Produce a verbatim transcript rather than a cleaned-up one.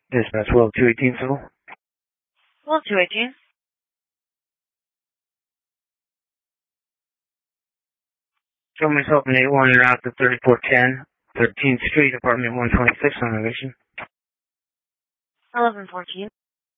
Dispatch twelve two eighteen civil. twelve two eighteen. Show myself in eight one and out to thirty-four ten, thirteenth Street, apartment one twenty-six on elevation. eleven fourteen.